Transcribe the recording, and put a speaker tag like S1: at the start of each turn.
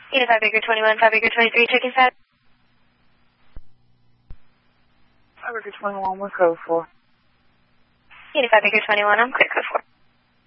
S1: Unit 5 Baker 21, 5 Baker 23, checking set.
S2: 5 Baker 21, what's code 4?
S1: Unit 5 Baker 21, I'm clear code 4.